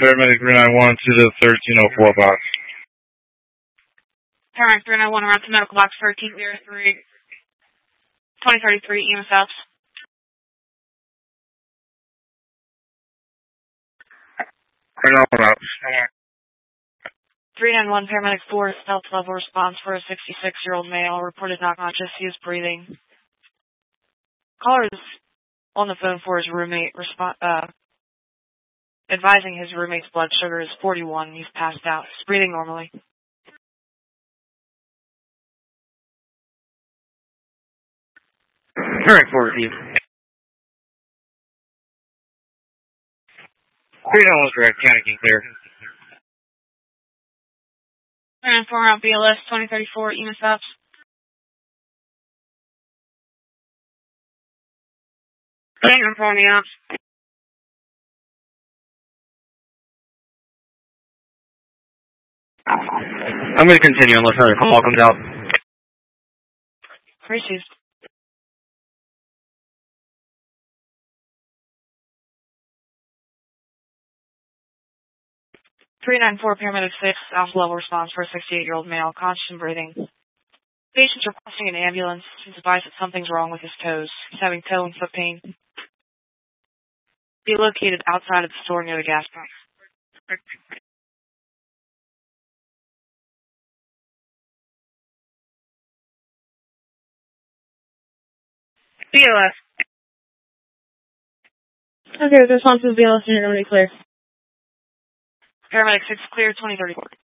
Paramedic 391 to the 1304 box. Paramedic 391, around to medical box 1303, 2033, EMS Alps. 391 Alps. 391, Paramedic 4, stealth level response for a 66-year-old male, reported not conscious, he is breathing. Caller is on the phone for his roommate, advising his roommate's blood sugar is 41, he's passed out, he's breathing normally. Paramedic 4 received. 391 direct, panicking clear. 394 out BLS 2034, EMS Alps. I'm calling the ops. I'm going to continue unless another call comes out. Received. 394, Paramedic 6, alpha level response for a 68-year-old male, conscious and breathing. Patient's requesting an ambulance. He's advised that something's wrong with his toes. He's having toe and foot pain. Be located outside of the store near the gas pump. BLS. Okay, response to BLS unit already clear. Paramedic 6 clear, 2034.